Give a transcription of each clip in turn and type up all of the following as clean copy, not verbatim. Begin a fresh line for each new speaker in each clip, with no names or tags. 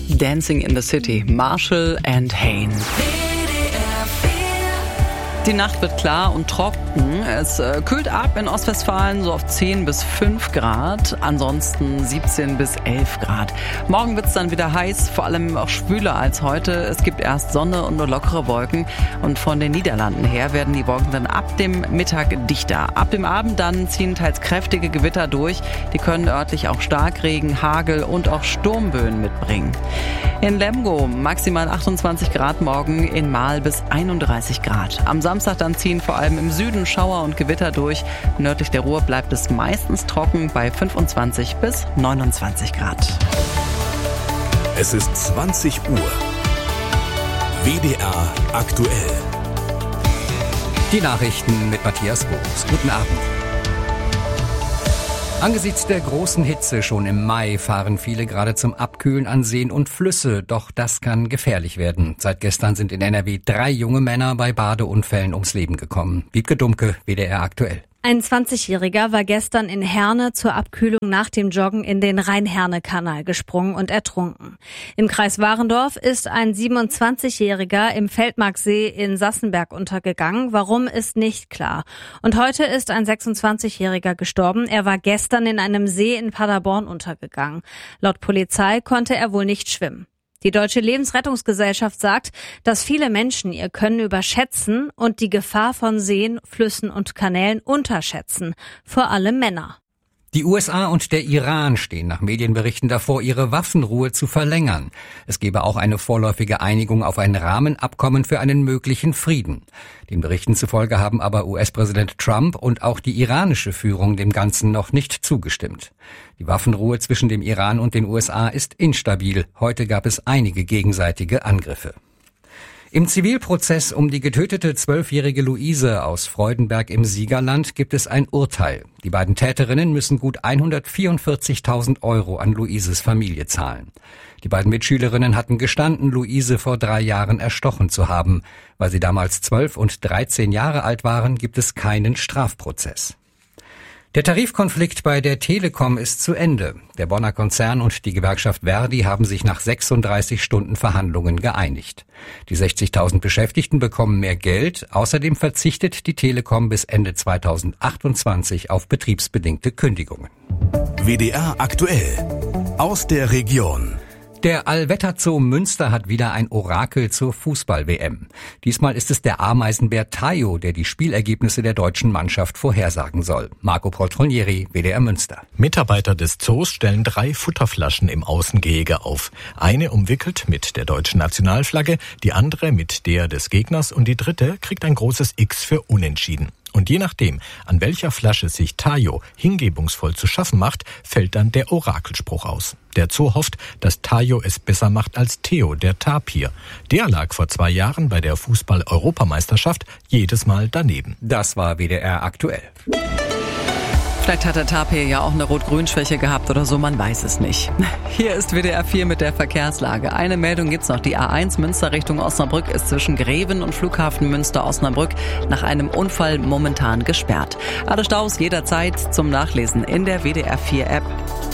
Dancing in the City, Marshall and Hayne. Die Nacht wird klar und trocken. Es kühlt ab in Ostwestfalen so auf 10 bis 5 Grad, ansonsten 17 bis 11 Grad. Morgen wird es dann wieder heiß, vor allem auch schwüler als heute. Es gibt erst Sonne und nur lockere Wolken und von den Niederlanden her werden die Wolken dann ab dem Mittag dichter. Ab dem Abend dann ziehen teils kräftige Gewitter durch. Die können örtlich auch Starkregen, Hagel und auch Sturmböen mitbringen. In Lemgo maximal 28 Grad morgen, in Marl bis 31 Grad. Am Samstag dann ziehen vor allem im Süden Schauer und Gewitter durch. Nördlich der Ruhr bleibt es meistens trocken bei 25 bis 29 Grad.
Es ist 20 Uhr. WDR aktuell.
Die Nachrichten mit Matthias Boos. Guten Abend. Angesichts der großen Hitze schon im Mai fahren viele gerade zum Abkühlen an Seen und Flüsse. Doch das kann gefährlich werden. Seit gestern sind in NRW 3 junge Männer bei Badeunfällen ums Leben gekommen. Wiebke Dumke, WDR aktuell.
Ein 20-Jähriger war gestern in Herne zur Abkühlung nach dem Joggen in den Rhein-Herne-Kanal gesprungen und ertrunken. Im Kreis Warendorf ist ein 27-Jähriger im Feldmarksee in Sassenberg untergegangen. Warum, ist nicht klar. Und heute ist ein 26-Jähriger gestorben. Er war gestern in einem See in Paderborn untergegangen. Laut Polizei konnte er wohl nicht schwimmen. Die Deutsche Lebensrettungsgesellschaft sagt, dass viele Menschen ihr Können überschätzen und die Gefahr von Seen, Flüssen und Kanälen unterschätzen. Vor allem Männer.
Die USA und der Iran stehen nach Medienberichten davor, ihre Waffenruhe zu verlängern. Es gebe auch eine vorläufige Einigung auf ein Rahmenabkommen für einen möglichen Frieden. Den Berichten zufolge haben aber US-Präsident Trump und auch die iranische Führung dem Ganzen noch nicht zugestimmt. Die Waffenruhe zwischen dem Iran und den USA ist instabil. Heute gab es einige gegenseitige Angriffe. Im Zivilprozess um die getötete 12-jährige Luise aus Freudenberg im Siegerland gibt es ein Urteil. Die beiden Täterinnen müssen gut 144.000 € an Luises Familie zahlen. Die beiden Mitschülerinnen hatten gestanden, Luise vor 3 Jahren erstochen zu haben. Weil sie damals 12 und 13 Jahre alt waren, gibt es keinen Strafprozess. Der Tarifkonflikt bei der Telekom ist zu Ende. Der Bonner Konzern und die Gewerkschaft Verdi haben sich nach 36 Stunden Verhandlungen geeinigt. Die 60.000 Beschäftigten bekommen mehr Geld. Außerdem verzichtet die Telekom bis Ende 2028 auf betriebsbedingte Kündigungen.
WDR aktuell. Aus der Region.
Der Allwetterzoo Münster hat wieder ein Orakel zur Fußball-WM. Diesmal ist es der Ameisenbär Tayo, der die Spielergebnisse der deutschen Mannschaft vorhersagen soll. Marco Poltronieri, WDR Münster.
Mitarbeiter des Zoos stellen 3 Futterflaschen im Außengehege auf. Eine umwickelt mit der deutschen Nationalflagge, die andere mit der des Gegners und die dritte kriegt ein großes X für Unentschieden. Und je nachdem, an welcher Flasche sich Tayo hingebungsvoll zu schaffen macht, fällt dann der Orakelspruch aus. Der Zoo hofft, dass Tayo es besser macht als Theo, der Tapir. Der lag vor 2 Jahren bei der Fußball-Europameisterschaft jedes Mal daneben.
Das war WDR aktuell.
Vielleicht hat der Tapir ja auch eine Rot-Grün-Schwäche gehabt oder so, man weiß es nicht. Hier ist WDR 4 mit der Verkehrslage. Eine Meldung gibt's noch. Die A1 Münster Richtung Osnabrück ist zwischen Greven und Flughafen Münster-Osnabrück nach einem Unfall momentan gesperrt. Alle Staus jederzeit zum Nachlesen in der WDR 4 App.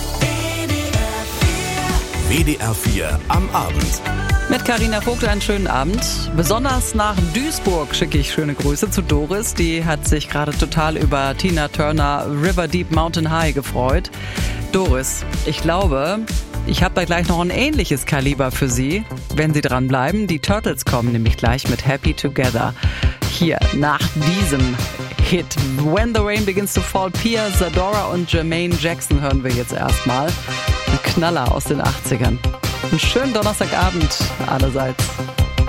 WDR 4 am Abend.
Mit Carina Vogt einen schönen Abend. Besonders nach Duisburg schicke ich schöne Grüße zu Doris. Die hat sich gerade total über Tina Turner River Deep Mountain High gefreut. Doris, ich glaube, ich habe da gleich noch ein ähnliches Kaliber für Sie, wenn Sie dranbleiben. Die Turtles kommen nämlich gleich mit Happy Together. Hier, nach diesem Hit When the Rain Begins to Fall, Pia Zadora und Jermaine Jackson hören wir jetzt erstmal. Ein Knaller aus den 80ern. Einen schönen Donnerstagabend allerseits.